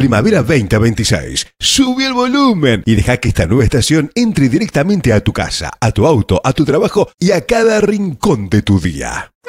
Primavera 2026. Sube el volumen y deja que esta nueva estación entre directamente a tu casa, a tu auto, a tu trabajo y a cada rincón de tu día.